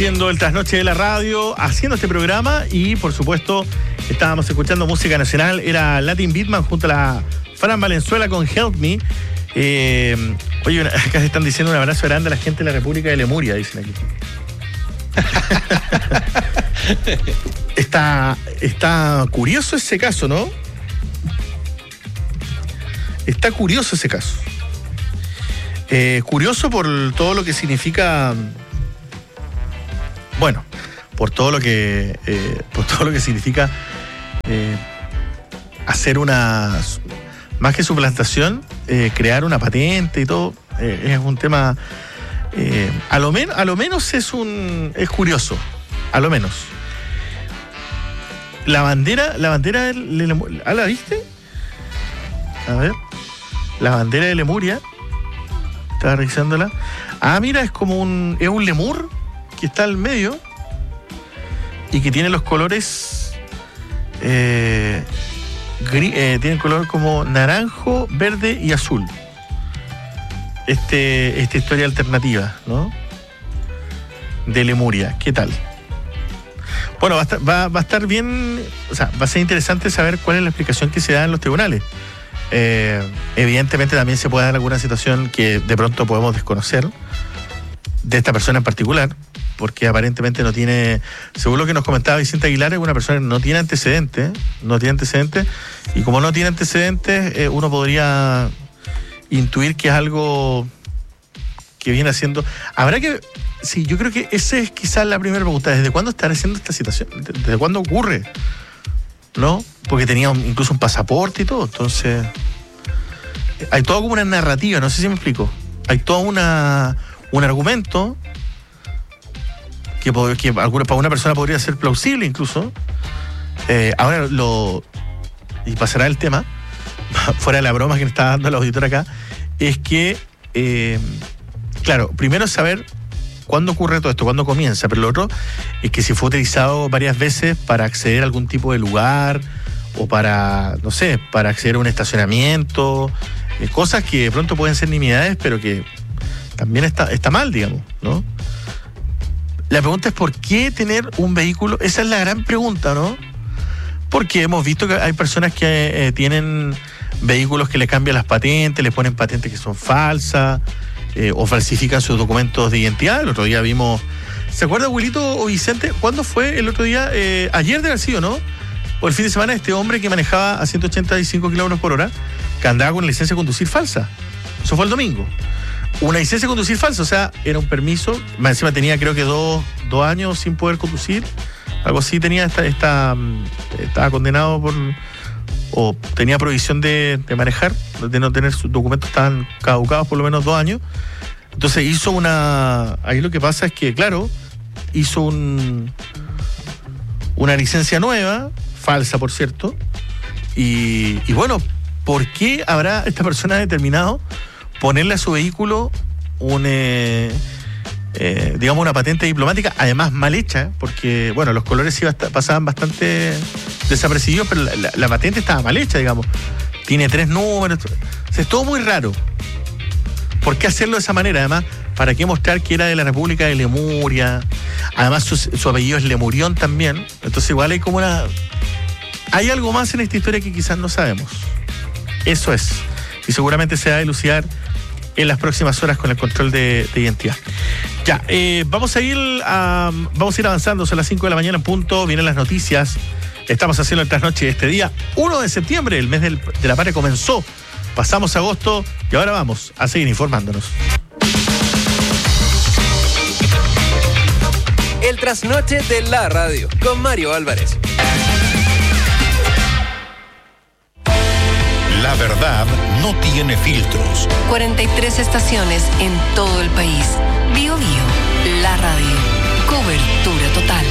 haciendo el trasnoche de la radio, haciendo este programa y, por supuesto, estábamos escuchando música nacional. Era Latin Beatman junto a la Fran Valenzuela con Help Me. Oye, acá se están diciendo un abrazo grande a la gente de la República de Lemuria, dicen aquí. Está curioso ese caso, ¿no? Está curioso ese caso. Curioso por todo lo que significa... Bueno, por todo lo que significa hacer una... Más que suplantación, crear una patente y todo. Es un tema... a lo menos es curioso. A lo menos. La bandera ¿la viste? A ver. La bandera de Lemuria. Estaba revisándola. Ah, mira, es un lemur que está al medio y que tiene los colores tiene color como naranjo, verde y azul. Esta historia alternativa, ¿no? De Lemuria. ¿Qué tal? Bueno, va a estar bien, o sea, va a ser interesante saber cuál es la explicación que se da en los tribunales. Evidentemente también se puede dar alguna situación que de pronto podemos desconocer de esta persona en particular, porque aparentemente no tiene, según lo que nos comentaba Vicente Aguilar, es una persona que no tiene antecedentes, y como no tiene antecedentes, uno podría intuir que es algo que viene haciendo. Sí, yo creo que esa es quizás la primera pregunta. ¿Desde cuándo estará haciendo esta situación? ¿Desde cuándo ocurre? ¿No? Porque tenía incluso un pasaporte y todo. Entonces, hay toda como una narrativa, no sé si me explico. Hay todo un argumento que para una persona podría ser plausible incluso. Ahora y pasará el tema, fuera de la broma que me está dando el auditor acá, es que, claro, primero es saber cuándo ocurre todo esto, cuándo comienza, pero lo otro es que si fue utilizado varias veces para acceder a algún tipo de lugar o para, no sé, para acceder a un estacionamiento, cosas que de pronto pueden ser nimiedades, pero que también está mal, digamos, ¿no? La pregunta es ¿por qué tener un vehículo? Esa es la gran pregunta, ¿no? Porque hemos visto que hay personas que tienen vehículos que le cambian las patentes, le ponen patentes que son falsas, o falsifican sus documentos de identidad. El otro día vimos... ¿Se acuerda, Wilito o Vicente? ¿Cuándo fue el otro día? Ayer debe haber sido, ¿no? O el fin de semana, este hombre que manejaba a 185 kilómetros por hora, que andaba con una licencia de conducir falsa. Eso fue el domingo. Una licencia de conducir falsa, o sea, era un permiso. Más encima tenía, creo que dos años sin poder conducir. Algo así tenía, estaba condenado o tenía prohibición de manejar, de no tener sus documentos tan caducados por lo menos 2 años. Entonces ahí lo que pasa es que, claro, hizo una licencia nueva, falsa por cierto, y bueno, ¿por qué habrá esta persona determinado ponerle a su vehículo digamos una patente diplomática, además mal hecha, porque bueno, los colores sí pasaban bastante desapercibidos, pero la patente estaba mal hecha, digamos. Tiene 3 números, o sea, es todo muy raro. ¿Por qué hacerlo de esa manera? Además, ¿para qué mostrar que era de la República de Lemuria? Además, su apellido es Lemurión también. Entonces igual hay algo más en esta historia que quizás no sabemos. Eso es. Y seguramente se va a dilucidar en las próximas horas con el control de identidad. Ya, vamos a ir avanzando. Son las 5 de la mañana en punto. Vienen las noticias. Estamos haciendo el trasnoche de este día 1 de septiembre. El mes de la patria comenzó. Pasamos agosto y ahora vamos a seguir informándonos. El trasnoche de la radio con Mario Álvarez. La verdad no tiene filtros. 43 estaciones en todo el país. Bio Bio, la radio. Cobertura total.